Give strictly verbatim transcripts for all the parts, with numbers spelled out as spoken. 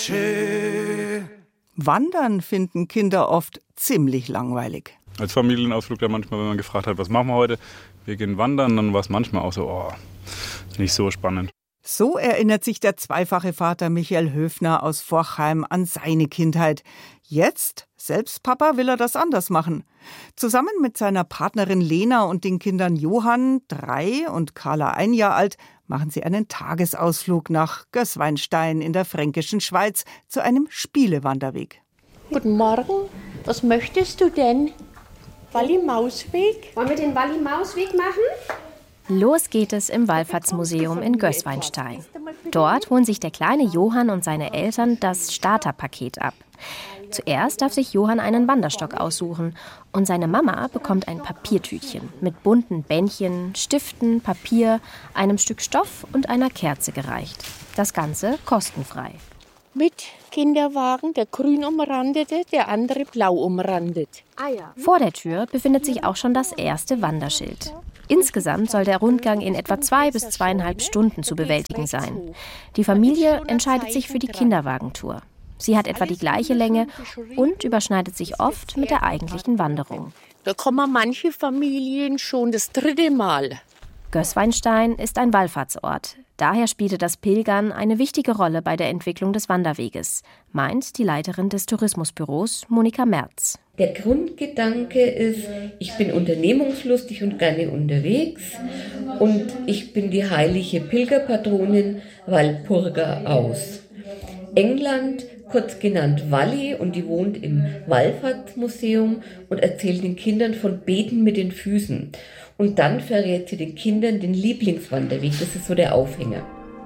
schön. Wandern finden Kinder oft ziemlich langweilig. Als Familienausflug ja manchmal, wenn man gefragt hat, was machen wir heute? Wir gehen wandern, dann war es manchmal auch so, oh, nicht so spannend. So erinnert sich der zweifache Vater Michael Höfner aus Forchheim an seine Kindheit. Jetzt, selbst Papa, will er das anders machen. Zusammen mit seiner Partnerin Lena und den Kindern Johann, drei, und Carla, ein Jahr alt, machen sie einen Tagesausflug nach Gößweinstein in der fränkischen Schweiz zu einem Spielewanderweg. Guten Morgen, was möchtest du denn? Walli-Mausweg? Wollen wir den Walli-Mausweg machen? Los geht es im Wallfahrtsmuseum in Gößweinstein. Dort holen sich der kleine Johann und seine Eltern das Starterpaket ab. Zuerst darf sich Johann einen Wanderstock aussuchen und seine Mama bekommt ein Papiertütchen mit bunten Bändchen, Stiften, Papier, einem Stück Stoff und einer Kerze gereicht. Das Ganze kostenfrei. Mit Kinderwagen, der grün umrandete, der andere blau umrandet. Ah ja. Vor der Tür befindet sich auch schon das erste Wanderschild. Insgesamt soll der Rundgang in etwa zwei bis zweieinhalb Stunden zu bewältigen sein. Die Familie entscheidet sich für die Kinderwagentour. Sie hat etwa die gleiche Länge und überschneidet sich oft mit der eigentlichen Wanderung. Da kommen manche Familien schon das dritte Mal. Gößweinstein ist ein Wallfahrtsort. Daher spielte das Pilgern eine wichtige Rolle bei der Entwicklung des Wanderweges, meint die Leiterin des Tourismusbüros, Monika Merz. Der Grundgedanke ist, ich bin unternehmungslustig und gerne unterwegs und ich bin die heilige Pilgerpatronin Walpurga aus England, kurz genannt Walli, und die wohnt im Wallfahrtsmuseum und erzählt den Kindern von Beten mit den Füßen. Und dann verrät sie den Kindern den Lieblingswanderweg, das ist so der Aufhänger.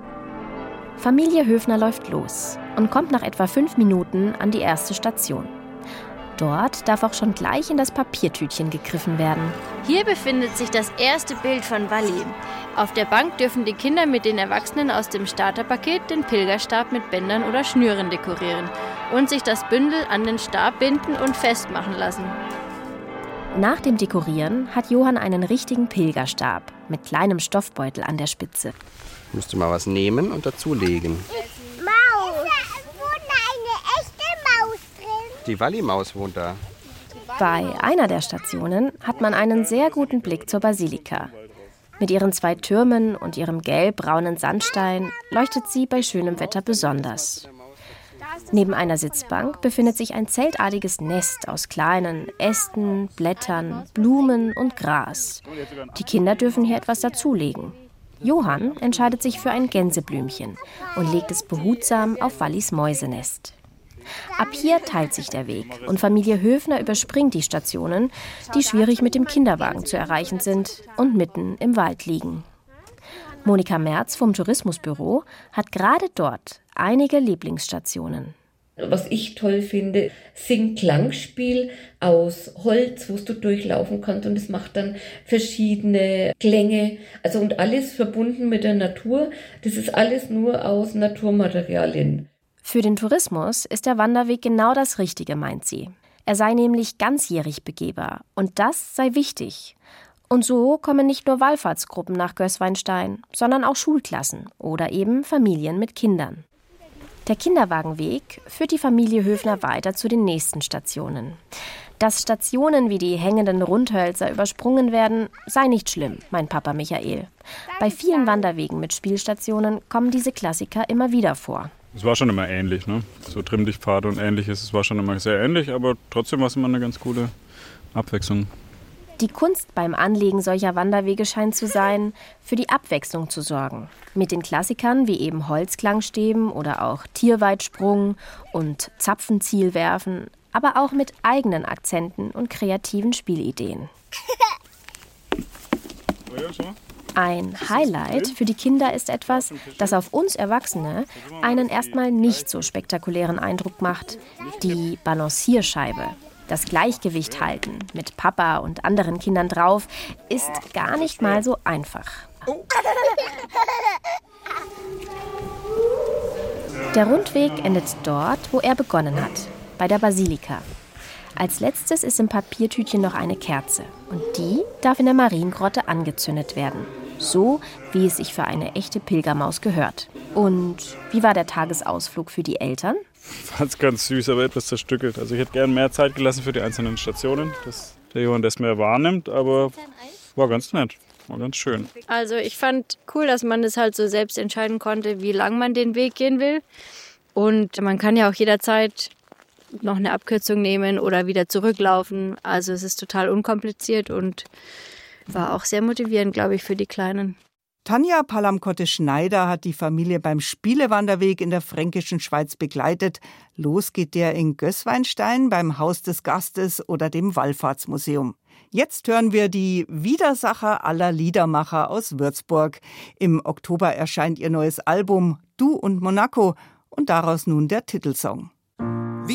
Familie Höfner läuft los und kommt nach etwa fünf Minuten an die erste Station. Dort darf auch schon gleich in das Papiertütchen gegriffen werden. Hier befindet sich das erste Bild von Walli. Auf der Bank dürfen die Kinder mit den Erwachsenen aus dem Starterpaket den Pilgerstab mit Bändern oder Schnüren dekorieren und sich das Bündel an den Stab binden und festmachen lassen. Nach dem Dekorieren hat Johann einen richtigen Pilgerstab mit kleinem Stoffbeutel an der Spitze. Müsste mal was nehmen und dazulegen. Maus! Wohnt da eine echte Maus drin? Die Walli-Maus wohnt da. Bei einer der Stationen hat man einen sehr guten Blick zur Basilika. Mit ihren zwei Türmen und ihrem gelb-braunen Sandstein leuchtet sie bei schönem Wetter besonders. Neben einer Sitzbank befindet sich ein zeltartiges Nest aus kleinen Ästen, Blättern, Blumen und Gras. Die Kinder dürfen hier etwas dazulegen. Johann entscheidet sich für ein Gänseblümchen und legt es behutsam auf Wallis Mäusenest. Ab hier teilt sich der Weg und Familie Höfner überspringt die Stationen, die schwierig mit dem Kinderwagen zu erreichen sind und mitten im Wald liegen. Monika Merz vom Tourismusbüro hat gerade dort einige Lieblingsstationen. Was ich toll finde, Sing-Klangspiel aus Holz, wo du durchlaufen kannst, und es macht dann verschiedene Klänge, also und alles verbunden mit der Natur. Das ist alles nur aus Naturmaterialien. Für den Tourismus ist der Wanderweg genau das Richtige, meint sie. Er sei nämlich ganzjährig begehbar und das sei wichtig. Und so kommen nicht nur Wallfahrtsgruppen nach Gößweinstein, sondern auch Schulklassen oder eben Familien mit Kindern. Der Kinderwagenweg führt die Familie Höfner weiter zu den nächsten Stationen. Dass Stationen wie die hängenden Rundhölzer übersprungen werden, sei nicht schlimm, meint Papa Michael. Bei vielen Wanderwegen mit Spielstationen kommen diese Klassiker immer wieder vor. Es war schon immer ähnlich, ne? So Trimmdichtpfade und ähnliches, es war schon immer sehr ähnlich, aber trotzdem war es immer eine ganz coole Abwechslung. Die Kunst beim Anlegen solcher Wanderwege scheint zu sein, für die Abwechslung zu sorgen. Mit den Klassikern wie eben Holzklangstäben oder auch Tierweitsprung und Zapfenzielwerfen, aber auch mit eigenen Akzenten und kreativen Spielideen. Ein Highlight für die Kinder ist etwas, das auf uns Erwachsene einen erstmal nicht so spektakulären Eindruck macht: die Balancierscheibe. Das Gleichgewicht halten mit Papa und anderen Kindern drauf ist gar nicht mal so einfach. Der Rundweg endet dort, wo er begonnen hat, bei der Basilika. Als letztes ist im Papiertütchen noch eine Kerze und die darf in der Mariengrotte angezündet werden. So, wie es sich für eine echte Pilgermaus gehört. Und wie war der Tagesausflug für die Eltern? Ich fand es ganz süß, aber etwas zerstückelt. Also ich hätte gern mehr Zeit gelassen für die einzelnen Stationen, dass der Johann das mehr wahrnimmt, aber war ganz nett, war ganz schön. Also ich fand cool, dass man das halt so selbst entscheiden konnte, wie lang man den Weg gehen will. Und man kann ja auch jederzeit noch eine Abkürzung nehmen oder wieder zurücklaufen. Also es ist total unkompliziert und war auch sehr motivierend, glaube ich, für die Kleinen. Tanja Palamkotte-Schneider hat die Familie beim Spielewanderweg in der Fränkischen Schweiz begleitet. Los geht der in Gößweinstein beim Haus des Gastes oder dem Wallfahrtsmuseum. Jetzt hören wir die Widersacher aller Liedermacher aus Würzburg. Im Oktober erscheint ihr neues Album Du und Monaco und daraus nun der Titelsong.